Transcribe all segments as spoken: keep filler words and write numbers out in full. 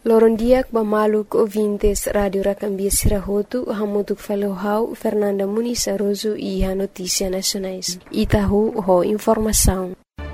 Lorondiak bamaluk ouvintes Radio Racambia Sirahotu, hamutuk falohau Fernanda Muniz Aroso e a Notícia Nacionais. Itahu ho informação.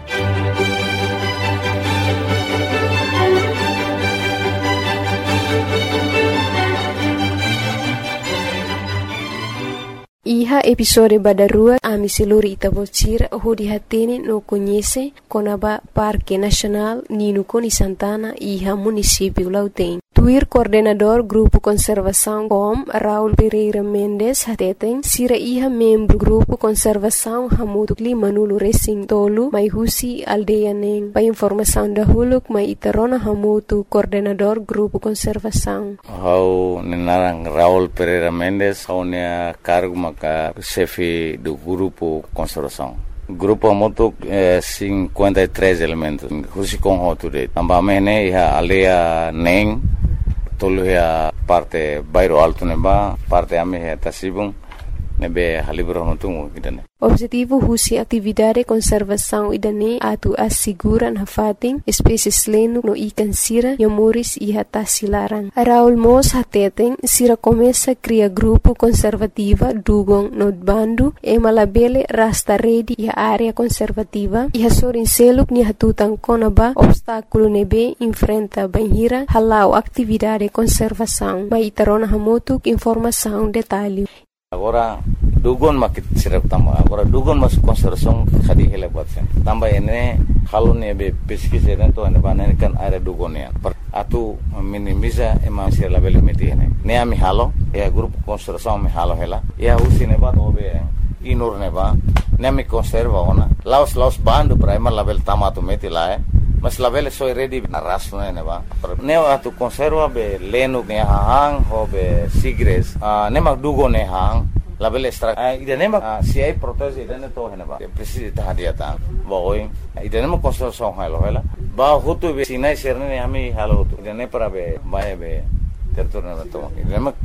Iha episode badarua ami seluruh Itabocira ho dihatene no conhece konaba Parque Nacional Nino Coni Santana iha município Lautém. Tuir coordenador Grupo Conservação C O M Raul Pereira Mendes hateten sira iha membro Grupo Conservação Hamutuk Lima Nulu Racing Tolu mai husi aldeia neng. Pa informação da huluk mai itarona hamutu coordenador Grupo Conservação. Hau nenarang Raul Pereira Mendes hau nea cargo maka chefe do Grupo Conservação. Grupo Hamutuk eh, cinquenta e três elementos. Husi com hoture. Ambamene iha aldeia neng. Tolu ya parte bairro alto neba, parte ame ya tasibung nebe halibro notungu idane. Objetivo husi atividade conservação idane atu assegura na fating espécies leno no ikan sira yamuris e hatasilaran. Raul Mos hateten sira começa cria grupo conservativa dugong no bandu e malabele rasta redi e área conservativa e hasorin seluk ni hatutan konaba obstáculo nebe enfrenta banhira halau atividade conservação. Mai tarona hamutuk informação detalhe. Agora dugon makit sirap tamba agora dugon mas conservação khadi hele batsen tamba ene halon ebe pesquisa to ane banen kan area dugonia atu minimiza ema sir label meti ene ne ami halo e grupo conservação mi halo hela ya usine ba obe inur ne ba ne mi conserva ona laos laos bandu primer label tamato meti lae mas label so ready na raso ne ba ne atu conserva be leno ne hang ho be sigres ne ma dugo ne hang label extra idane ma si ai protege idane to hena ba precisa ta hadiata ba oi idane ma conservação halo hela ba hutu be sinai serne ami halo hutu idane para be ba be terturna to idane ma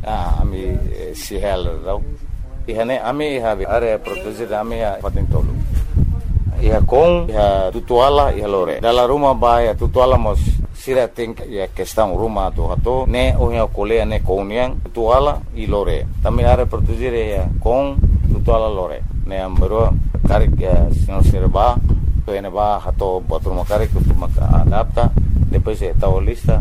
ami si hal rau ihane ami have area protege ami ha patin tolu ia com ia tutuala ia lore dalla rumah ba ia tutuala mos sira think ia questão rumah tu hato ne o ia colea ne conian tutuala i lore também area protegere ia com tutuala lore ne ambro karik ia senhor serba to ene ba hato batruma karik tu maka adapta depois é tal lista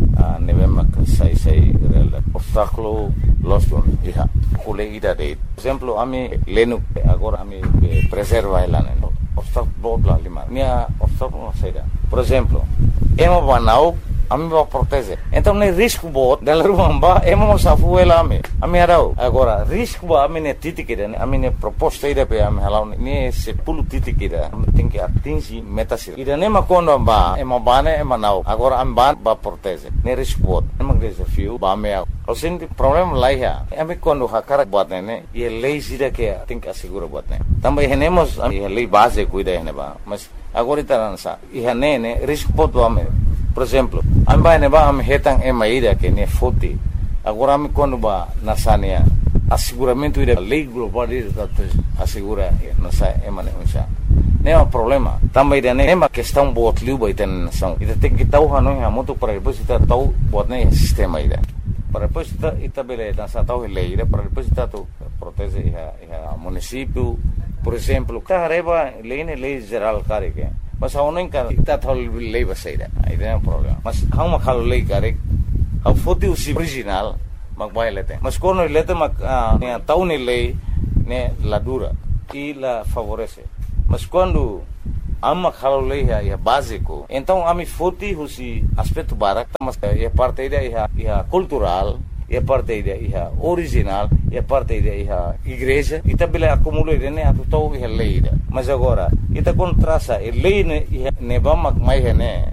ne vem sai sai obstáculo losto ia colega de exemplo ami lenu agora ami preserva ela né obstáculo lá lima minha obstáculo saída por exemplo emo banau ami va proteger então nem risco bot dela rumba emo safu ela ami ami arau agora risco ba ami ne titikida ami ne proposta ida pe ami halau ne sepuluh titik ida tem que atingir metas ida ne ma kondo ba emo bane emo nau agora am ban ba proteger ne risco bot emo desafio ba me o senti problema lá ya ami kondo hakara bot ne e lei sida que tem que assegurar bot ne também renemos a lei base cuida ne ba mas agora itaransa e ne risco bot ba me por exemplo amba ne ba am hetang e maida que ne foti agora am quando ba nasania asseguramento ida lei global ida assegura nasa e mane unsa ne é um problema também ida ne uma questão bot liu ba iten são ida tem que tau hanu ha moto para depois ita tau bot ne sistema ida para depois ita ita bele nasa tau lei ida para depois ita tu protege a município por exemplo carreba lei ne lei geral care que mas a não encara está tal lei vai sair aí não é problema mas há uma calo lei cara a foto original mas vai lete mas quando ele lete mas a tal lei né la dura e la favorece mas quando há uma calo lei é básico então a mi foto o aspecto barak mas é parte da é cultural e parte ida iha original e parte ida iha igreja e também acumula ida ne atu tau iha lei ida mas agora ita contrasta e lei ne iha ne vamos mais ne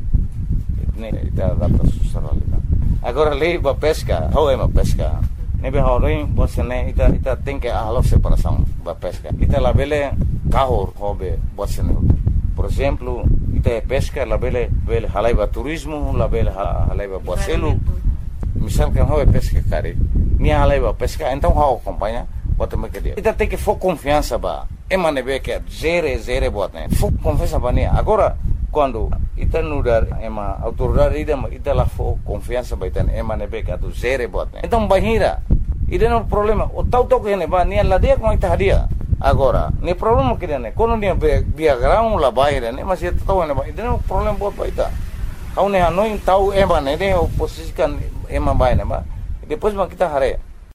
ne ita adapta socialidade agora lei ba pesca how é uma pesca ne be horin você ne ita ita tem que a separação ba pesca ita la bele carro hobe você ne por exemplo ita é pesca la bele bele halaiba turismo la bele halaiba boacelo misal que não é pesca cara nem a leva pesca então how acompanha bota me que dia ita tem que for confiança ba emane be que zero zero bota né for confiança ba ne agora quando ita nudar ema autoridade ida ita la fo confiança baitan ema nebe ka tu zere bot então bahira ida no problema o tau tok ne ba ni la dia com ita hadia agora ni problema que ne quando ni via ground la bahira ne mas ita tau ne ba ida no problema bot baita kau ne hanoi tau ema ne ne oposikan ema bai ne ba depois ma kita hare.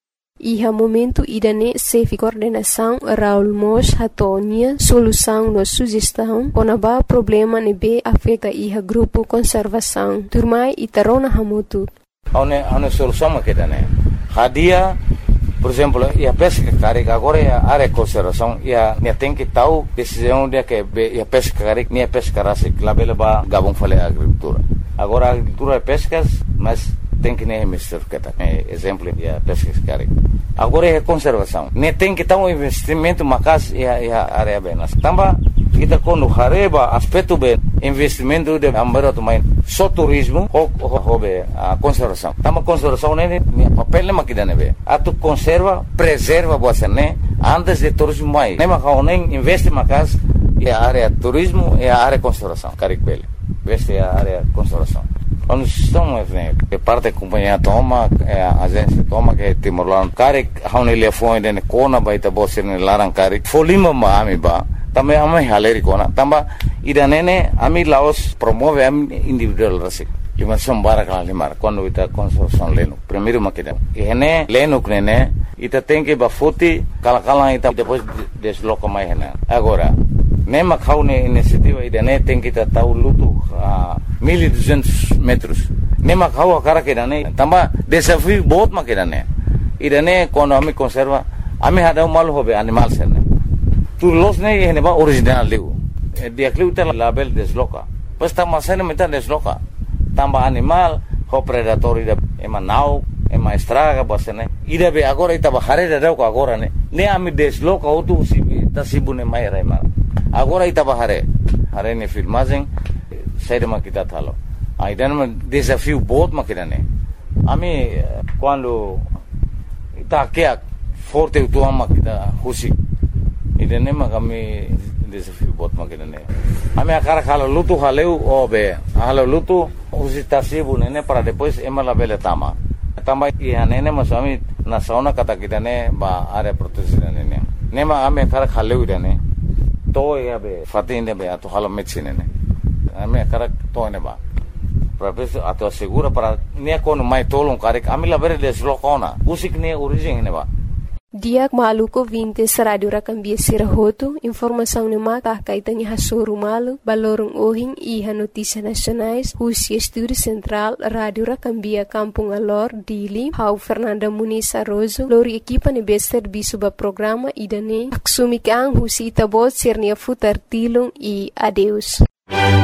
Iha momento idane sefi coordenação Raul Mos hatonia solução no sugestão konaba problema nebe afeta iha grupo conservação turmai itarona hamutu. Aune aune solução makidane. Hadia, por exemplo, ia pesca carik agora ia área conservação ia ne tem que tal decisão dia que ia pesca carik ne pesca rasik labela ba gabon fale agricultura. Agora agricultura pescas, mas tem que nem mister kata exemplo ya pesca carik agora é conservação ne tem que ter um investimento macas ya ya área benas tamba kita quando hareba aspecto bem investimento de ambaroto main só turismo ou hobe a conservação tamba conservação ne papel ma kidane be atu conserva preserva você né antes de turismo mai ne ma nem investe macas ya área turismo e a área conservação carik bele veste a área conservação. Quando estamos que parte da companhia toma, a agência toma que Timor-Leste, cara, how ele foi de Kona baita bosse ne larang cara, folima ma ami ba, também ami haleri Kona, tamba ida nene ami Laos promove ami individual rasik. Lima sombara kala limar, quando ita construção leno, primeiro makida. E hene leno nene, ita tem que bafuti kala kala ita depois desloca mais hene. Agora nema kau ne inisiativa ida ne tem que ta tau lutu a mil e duzentos metros. Nema kau cara que dane tamba desafio बहुत ma que dane. Ida ne quando ami conserva ami hada mal hobe animal serne. Tu los ne ne ba original liu. Dia kliu ta label desloca. Pas tamba sene meta desloca. Tamba animal ho predator ida ema nau ema estraga bosene. Ida be agora ita ba hare da ko agora ne. Ne ami desloca o tu si ta sibune mai rai mara. Agora ita bahare, hare ne filmagem, saída makita thalo. Aí dan um desafio बहुत makita ne. Ami quando ita kia forte o tua makita husi. Ida ne makami desafio बहुत makita ne. Ami akara khala lutu haleu obe, halo lutu husi tasibu ne para depois emala bele tama. Tama ia ne ne masami na sauna kata kita ne ba are protection ne ne. Ne ma ami akara khaleu ida ne. To ya be fatinde be ato halo medicine ne ame kara to ne ba professor ato segura para ne kono mai tolong karik amila bere deslokona usik ne origin ne ba Diak maluko vinte radio rakambia sirahoto informação ne mata kaitanya hasuru malu balorong ohing iha notícia nacionais husi estúdio central radio rakambia Kampung Alor Dili hau Fernanda Muniz Arrozo lori equipa ne bester bisuba programa idane aksumi kang husi tabot sirnia futar tilong e adeus.